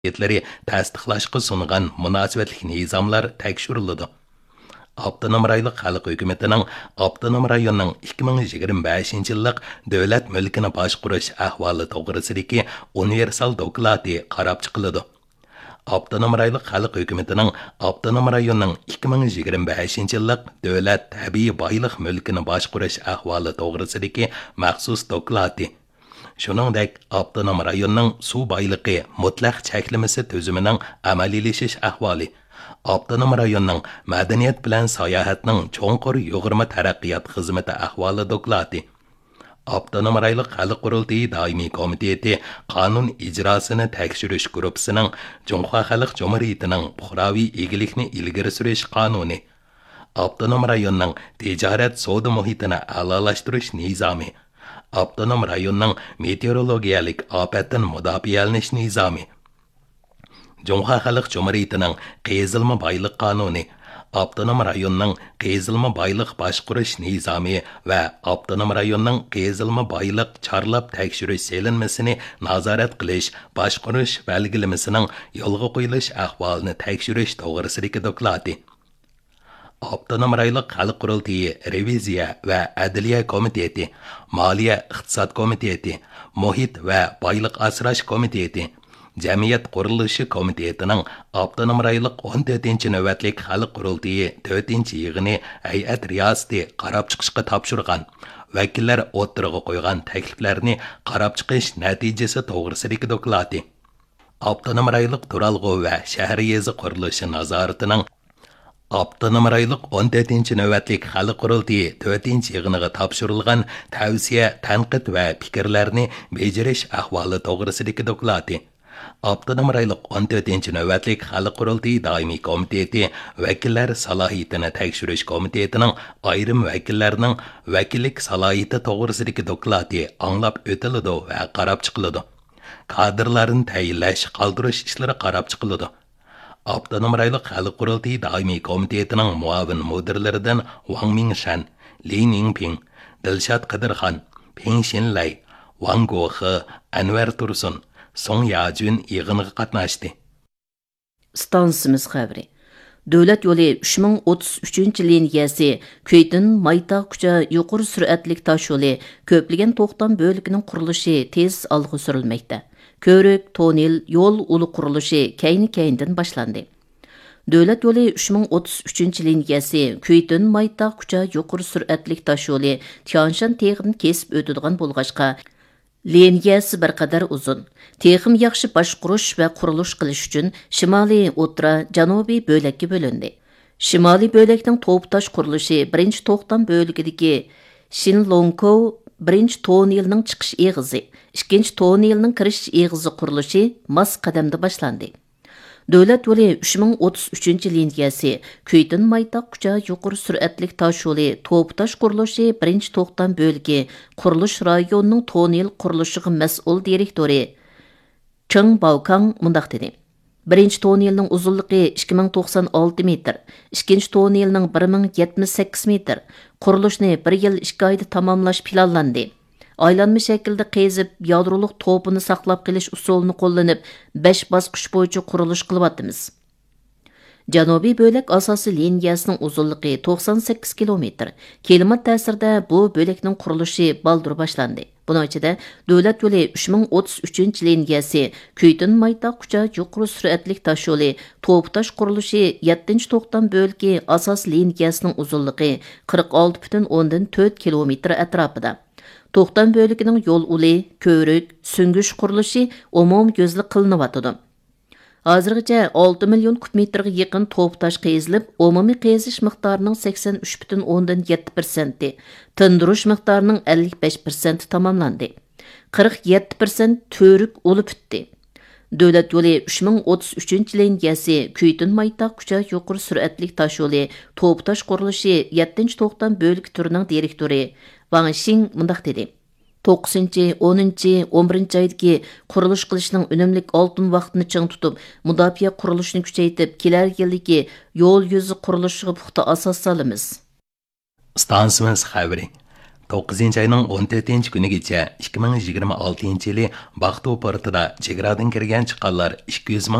yetlari tasdiqlashga sungan munosabatli nizomlar tekshiriladi. Abdunum rayonluq xalq hökumetining Abdunum rayonining 2025 yillik davlat mulkini boshqarish ahvoli to'g'risidagi universal doklati qarab chiqiladi. Abdunum rayonluq xalq hökumetining Abdunum rayonining 2025 yillik davlat tabiiy boylik mulkini boshqarish ahvoli to'g'risidagi maxsus doklati. Shuningdek, Abdunum rayonining suv boyligi mutlaq cheklamasi tuzimining amaliylashish ahvoli, Abdunum rayonining madaniyat bilan sayohatning cho'nqur yo'g'irma taraqqiyot xizmati ahvoli doklati. Abdunum rayonluq xalq qurultiyi doimiy komiteti qonun ijrosini tekshirish guruhining Jumhur Xalq Jumhuriyatining puhraviy egilikni ilgari surish qonuni, Abdunum rayonining tijorat savdo muhitini a'lolashtirish nizomi, Abdunum rayonining meteorologiyalik ofatdan mudofialanish nizomi, Jumhur Xalq Jumhuriyatining qezilma boylik qonuni, Abdunum rayonining qezilma boylik boshqarish nizomi va Abdunum rayonining qezilma boylik chorlab tekshirish selinmasini nazorat qilish, boshqarish belgilamasining yo'lga qo'yilish ahvolini tekshirish to'g'risidagi doklati. Abdunum rayonluq xalq qurultiyi reviziya va adliya komiteti, moliya iqtisod komiteti, muhit va boylik asrash komiteti, Jamiyat qurilishi komitetining Abdunum rayonluq 14-navbatlik xalq qurultiyi 4-yig'ini hay'at riyosati qarab chiqishga topshirgan. Vakillar o'ttirg'a qo'ygan takliflarni qarab chiqish natijasi to'g'risidagi doklati. Abdunum rayonluq turalg'u va shahar yezi qurilishi nazoratining Abdunum rayonluq 14-navbatlik xalq qurultiyi 4-yig'iniga topshirilgan tavsiya, tanqid va fikrlarni bejirish ahvoli to'g'risidagi doklati. Abdunum rayonluq 14-navbatlik xalq qurultiyi doimiy komiteti vakillar salohiyatini tekshirish komitetining ayrim vakillarining vakillik salohiyati to'g'risidagi doklati anglab o'tiladi va qarab chiqiladi. Kadrlarni tayinlash, qoldirish ishlari qarab chiqiladi. Abdunum rayonluq xalq qurultiyi doimiy komitetining muavin mudirlaridan Wang Mingshan, Li Ningping, Dilshod Qidirxon, Peng Shinlay, Wang Guohe, Anvar Tursun, Song Yajun yig'iniga qatnashdi. Stansimiz xabari. Davlat yo'li 3033-liniyasi Kuytin Maytaq kucha yuqori sur'atlik tosh yo'li ko'plagan to'xtam bo'ligining qurilishi tez olg'a surilmoqda. Ko'rik, tonel, yo'l uli qurilishi kayni-kayindan boshlandi. Davlat yo'li 3033-liniyasi Kuytin Maytaq kucha yuqori sur'atlik tosh yo'li Tianshan teg'ini kesib o'tadigan bo'lg'achqa liniyasi bir qadar uzun. Texim yaxshi boshqarish va qurilish qilish uchun shimoliy, o'rta, janubiy bo'lakka bo'lindi. Shimoliy bo'lakning to'p-tosh qurilishi birinchi to'xtam bo'ligidagi Shinlongkou birinchi tonelning chiqish eg'izi, ikkinchi tonelning kirish eg'izi qurilishi mos qadamda boshlandi. Davlat yo'li 3033-liniyasi Kuytin Maytaq kucha yuqori sur'atlik tosh yo'li to'p-tosh qurilishi birinchi to'xtam bo'ligi qurilish rayonining tonel qurilishiga mas'ul direktori Cheng Baokang mundaq dedi. Birinchi tonelning uzunligi 2096 metr, ikkinchi tonelning 1078 metr. Qurilishni 1 yil 2 oyda tamomlash planlandi. Aylanma shaklda qezib, yadroliq to'pini saqlab qilish usulini qo'llanib, 5 bosqich bo'yicha qurilish qilyapmiz. Janubiy bo'lak asosiy liniyasining uzunligi 98 kilometr. Klimat ta'sirida bu bo'lakning qurilishi baldur boshlandi. Buning ichida davlat yo'li 3033-liniyasi Kuytin Maytaq kucha yuqori sur'atlik tosh yo'li to'p-tosh qurilishi 7-to'xtam bo'lagi asosiy liniyasining uzunligi 46,4 kilometr atrofida. To'xtam bo'ligining yo'l uli, ko'rik, sungish qurilishi umum ko'zli qilinayotdi. Hozirgacha 6 million kub metrga yaqin to'p-tosh qezilib, umumiy qezish miqdorining 83,7%, tindirish miqdorining 55% tamomlandi. 47% to'rik uli bitdi. Davlat yo'li 3033-liniyasi Kuytin Maytaq kucha yuqori sur'atlik tosh yo'li to'p-tosh qurilishi 7-to'xtam bo'lik turining direktori Wang Xing mundaq dedi. 9-10, 11 oydagi qurilish qilishning unumlik oltin vaqtini ching tutib, mudofaa qurilishini kuchaytirib, kelar yildagi yo'l yuzi qurilishiga puxta asos solamiz. Stansimiz xabari. 9 ayning 14 kunigacha 2026 yili Baxtu portida chegaradan kirgan chiqqanlar 200